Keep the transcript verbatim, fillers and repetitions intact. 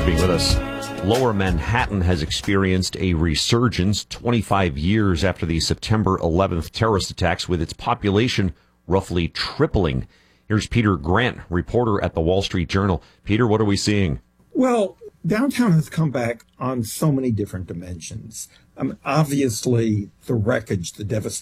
being with us. Lower Manhattan has experienced a resurgence twenty-five years after the September eleventh terrorist attacks, with its population roughly tripling. Here's Peter Grant, reporter at the Wall Street Journal. Peter, what are we seeing? Well, downtown has come back on so many different dimensions. Um, obviously, the wreckage, the devastation